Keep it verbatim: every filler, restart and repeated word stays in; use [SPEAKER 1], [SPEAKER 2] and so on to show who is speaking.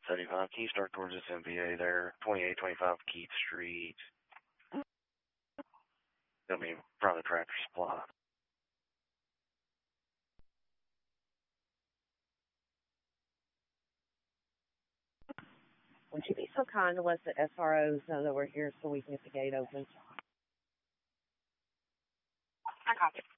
[SPEAKER 1] seventy-five, can you start towards this M P A there? twenty-eight twenty-five Keith Street. It'll be in front of the Tractor Supply.
[SPEAKER 2] Would you be so kind to let the S R Os know that we're here so we can get the gate open?
[SPEAKER 3] I got it.